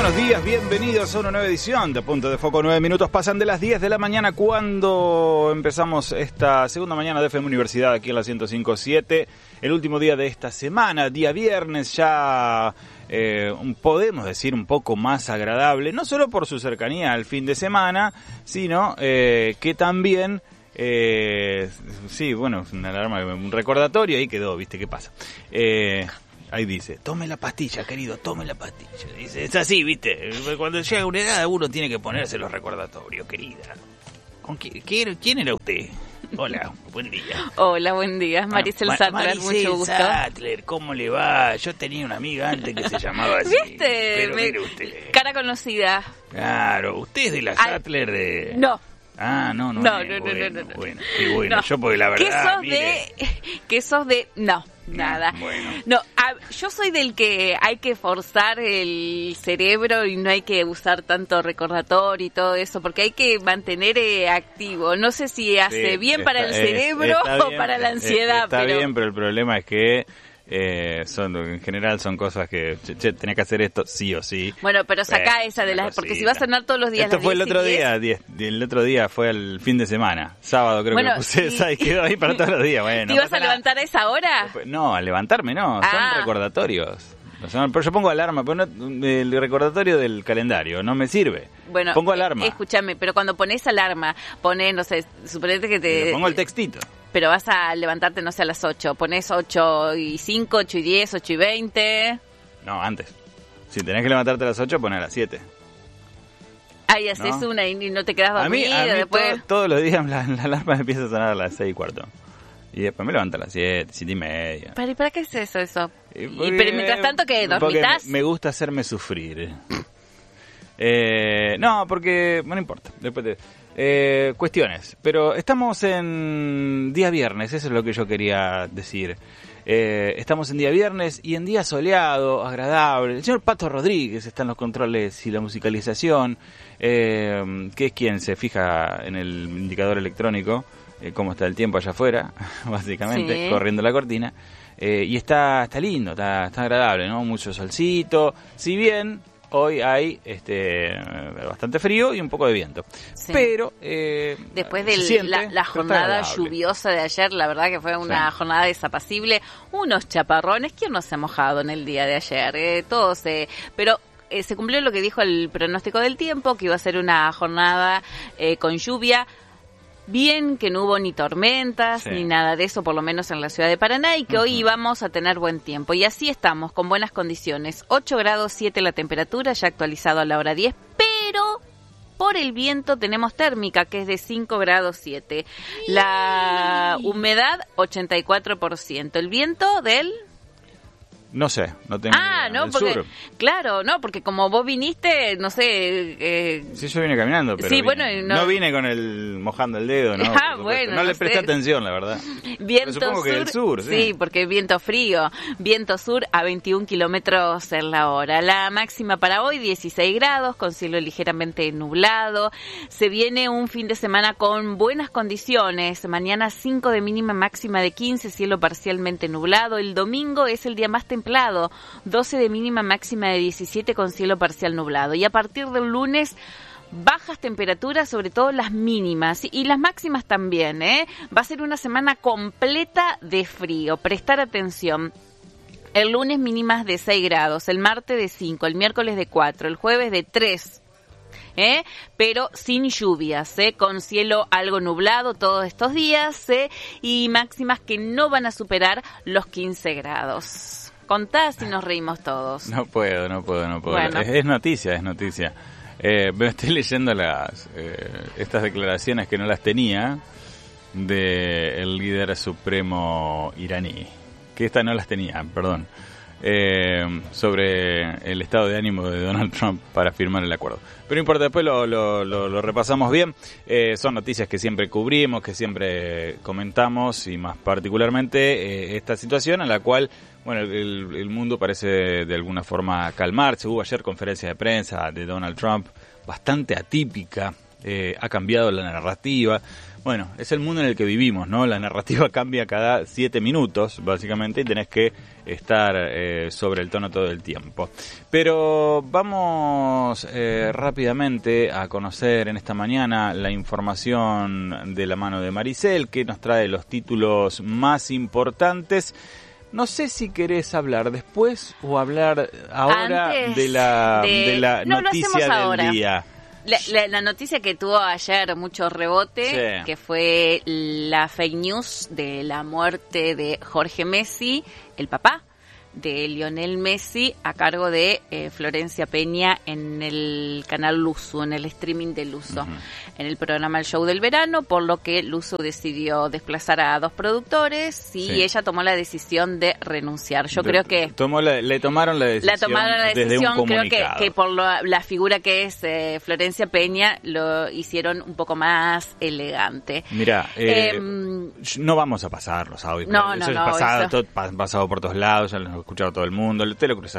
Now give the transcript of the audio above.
buenos días, bienvenidos a una nueva edición de Punto de Foco. 9 minutos pasan de las 10 de la mañana cuando empezamos esta segunda mañana de FM Universidad aquí en la 105.7. El último día de esta semana, día viernes, ya podemos decir un poco más agradable, no solo por su cercanía al fin de semana, sino que también... sí, bueno, una alarma, un recordatorio, ahí quedó, ¿viste qué pasa? Ahí dice, tome la pastilla, querido, tome la pastilla. Dice, es así, ¿viste? Cuando llega una edad uno tiene que ponerse los recordatorios, querida. ¿Quién era usted? Hola, buen día. Hola, buen día. Maricel Sattler, mucho gusto. Sattler, ¿cómo le va? Yo tenía una amiga antes que se llamaba así. ¿Viste? Pero mire usted. Cara conocida. Claro, usted es de la Sattler de... No. Ah, no. Bueno, no. Yo porque la verdad, ¿Qué sos de...? No, nada. Bueno. No, yo soy del que hay que forzar el cerebro y no hay que usar tanto recordatorio y todo eso, porque hay que mantener activo. No sé si hace bien para el cerebro o para la ansiedad. Está bien, pero el problema es que... en general son cosas que tenés que hacer esto sí o sí. Bueno, pero sacá esa de las... Porque si vas a andar todos los días... Esto fue el otro día, el otro día fue el fin de semana. Sábado creo que puse esa y quedó ahí para todos los días. Bueno, ¿te ibas a levantar a esa hora? No, a levantarme no, son recordatorios. Pero yo pongo alarma, pero no, el recordatorio del calendario no me sirve. Bueno, pongo alarma. Escúchame, pero cuando pones alarma, no sé, suponete que te... Le pongo el textito. Pero vas a levantarte, no sé, a las 8. Pones 8:05, 8:10, 8:20. No, antes. Si tenés que levantarte a las 8, poné a las 7. Ahí haces una y no te quedas dormido. A mí después... todos los días la alarma empieza a sonar a las 6:15. Y después me levanto a las 7, 7:30. ¿Y para qué es eso? Pero mientras tanto, ¿qué? ¿Dormitas? Me gusta hacerme sufrir. No, porque... No importa. Después cuestiones. Pero estamos en día viernes, eso es lo que yo quería decir. Estamos en día viernes y en día soleado, agradable. El señor Pato Rodríguez está en los controles y la musicalización, que es quien se fija en el indicador electrónico, cómo está el tiempo allá afuera, básicamente, sí. Corriendo la cortina. Y está lindo, está agradable, ¿no? Mucho solcito, si bien... Hoy hay bastante frío y un poco de viento. Sí. Pero después de la jornada lluviosa de ayer, la verdad que fue una jornada desapacible. Unos chaparrones. ¿Quién no se ha mojado en el día de ayer? Todos. Pero se cumplió lo que dijo el pronóstico del tiempo, que iba a ser una jornada con lluvia. Bien que no hubo ni tormentas, ni nada de eso, por lo menos en la ciudad de Paraná, y que hoy íbamos a tener buen tiempo. Y así estamos, con buenas condiciones. 8 grados 7 la temperatura, ya actualizado a la hora 10, pero por el viento tenemos térmica, que es de 5 grados 7. La humedad, 84%. El viento del... No sé, no tengo idea. No, porque sur. Claro, no, porque como vos viniste, no sé... Sí, yo vine caminando, pero sí, no vine con el mojando el dedo, ¿no? Bueno, no le presté atención, la verdad. Viento supongo sur, que el sur, sí, porque viento frío. Viento sur a 21 kilómetros en la hora. La máxima para hoy, 16 grados, con cielo ligeramente nublado. Se viene un fin de semana con buenas condiciones. Mañana 5 de mínima, máxima de 15, cielo parcialmente nublado. El domingo es el día más templado, 12 de mínima, máxima de 17 con cielo parcial nublado. Y a partir del lunes, bajas temperaturas, sobre todo las mínimas y las máximas también, Va a ser una semana completa de frío. Prestar atención. El lunes mínimas de 6 grados, el martes de 5, el miércoles de 4, el jueves de 3. Pero sin lluvias, con cielo algo nublado todos estos días, y máximas que no van a superar los 15 grados. Contá si nos reímos todos. No puedo. Bueno. Es noticia. Me estoy leyendo estas declaraciones que no las tenía del líder supremo iraní. Que estas no las tenía, perdón. Sobre el estado de ánimo de Donald Trump para firmar el acuerdo. Pero no importa, después lo repasamos bien. Son noticias que siempre cubrimos, que siempre comentamos, y más particularmente esta situación en la cual, bueno, el mundo parece de alguna forma calmarse. Hubo ayer conferencia de prensa de Donald Trump bastante atípica, ha cambiado la narrativa. Bueno, es el mundo en el que vivimos, ¿no? La narrativa cambia cada 7 minutos, básicamente, y tenés que estar sobre el tono todo el tiempo. Pero vamos rápidamente a conocer en esta mañana la información de la mano de Maricel, que nos trae los títulos más importantes. No sé si querés hablar después o hablar ahora de la noticia del día. La noticia que tuvo ayer mucho rebote, que fue la fake news de la muerte de Jorge Messi, el papá de Lionel Messi, a cargo de Florencia Peña en el canal Luzu, en el streaming de Luzu, en el programa El Show del Verano, por lo que Luzu decidió desplazar a 2 productores y ella tomó la decisión de renunciar. Yo creo que... Le tomaron la decisión creo que por la figura que es Florencia Peña, lo hicieron un poco más elegante. Mira, no vamos a pasar los audios. No, eso es pasado por todos lados, ya lo ha escuchado todo el mundo, te lo cruzas